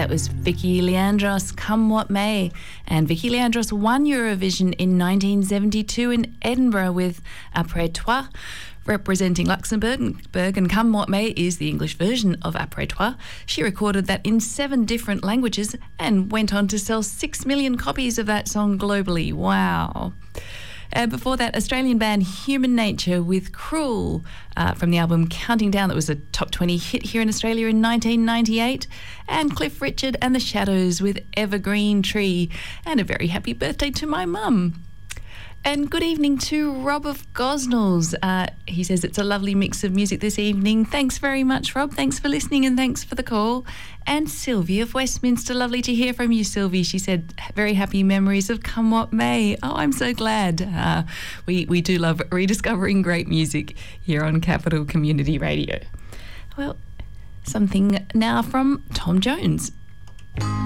That was Vicky Leandros, Come What May. And Vicky Leandros won Eurovision in 1972 in Edinburgh with Après Toi, representing Luxembourg, and Come What May is the English version of Après Toi. She recorded that in 7 different languages and went on to sell 6 million copies of that song globally. Wow. Before that, Australian band Human Nature with Cruel from the album Counting Down, that was a top 20 hit here in Australia in 1998. And Cliff Richard and the Shadows with Evergreen Tree. And a very happy birthday to my mum. And good evening to Rob of Gosnells. He says it's a lovely mix of music this evening. Thanks very much, Rob. Thanks for listening and thanks for the call. And Sylvie of Westminster. Lovely to hear from you, Sylvie. She said very happy memories of Come What May. Oh, I'm so glad. We do love rediscovering great music here on Capital Community Radio. Well, something now from Tom Jones.